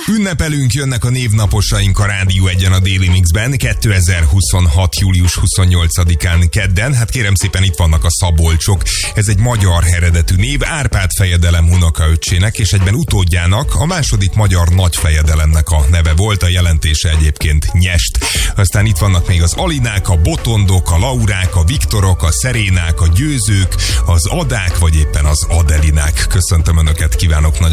Ünnepelünk, jönnek a névnaposaink a Rádió Egyen a Déli Mixben 2026. július 28-án kedden. Hát kérem szépen, itt vannak a Szabolcsok. Ez egy magyar eredetű név, Árpád fejedelem unokaöccsének és egyben utódjának, a második magyar nagyfejedelemnek a neve volt, a jelentése egyébként nyest. Aztán itt vannak még az Alinák, a Botondok, a Laurák, a Viktorok, a Szerénák, a Győzők, az Adák, vagy éppen az Adelinák. Köszöntöm Önöket, kívánok nagyon